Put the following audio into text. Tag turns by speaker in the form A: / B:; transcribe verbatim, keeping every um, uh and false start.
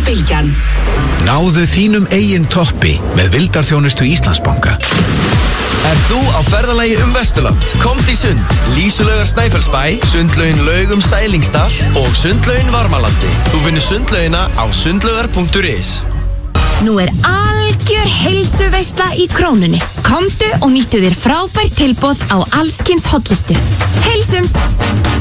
A: Bylgjan.
B: Náðu þínum eigin toppi með vildarþjónustu Íslandsbanka.
C: Er þú á ferðalagi um Vesturland? Komdu í sund, Lýsulaugar Snæfellsbæ, sundlaugin Laugum Sælingsdal og sundlaugin Varmalandi. Þú finnur sundlaugina á sundlaugar punktur is.
D: Nú er algjör heilsuveisla í Krónunni. Komdu og nýttu þér frábært tilboð á allskins hollustu. Heilsumst!